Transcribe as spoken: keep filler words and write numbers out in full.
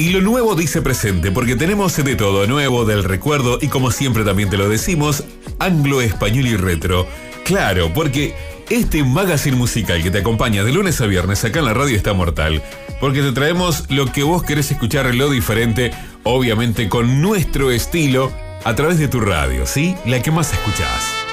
Y lo nuevo dice presente, porque tenemos de todo, nuevo, del recuerdo, y como siempre también te lo decimos, anglo, español y retro. Claro, porque este magazine musical que te acompaña de lunes a viernes acá en la radio está mortal. Porque te traemos lo que vos querés escuchar, lo diferente, obviamente con nuestro estilo, a través de tu radio, ¿sí? La que más escuchás.